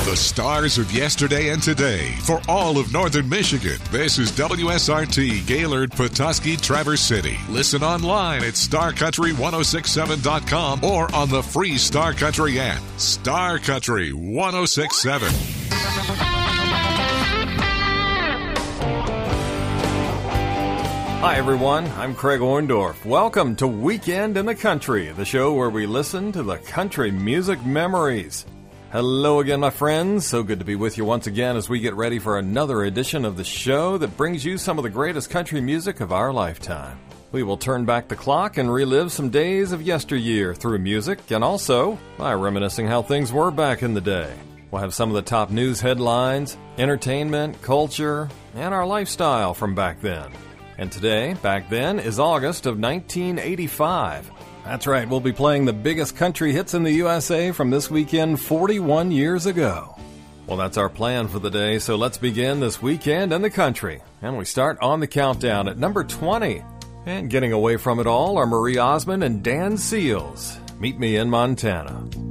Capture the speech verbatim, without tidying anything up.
The stars of yesterday and today for all of Northern Michigan. This is W S R T Gaylord, Petoskey, Traverse City. Listen online at star country ten sixty-seven dot com or on the free Star Country app. Star Country ten sixty-seven. Hi, everyone. I'm Craig Orndorff. Welcome to Weekend in the Country, the show where we listen to the country music memories. Hello again, my friends. So good to be with you once again as we get ready for another edition of the show that brings you some of the greatest country music of our lifetime. We will turn back the clock and relive some days of yesteryear through music and also by reminiscing how things were back in the day. We'll have some of the top news headlines, entertainment, culture, and our lifestyle from back then. And today, back then, is August of nineteen eighty-five. That's right, we'll be playing the biggest country hits in the U S A from this weekend forty-one years ago. Well, that's our plan for the day, so let's begin this weekend in the country. And we start on the countdown at number twenty. And getting away from it all are Marie Osmond and Dan Seals. Meet Me in Montana.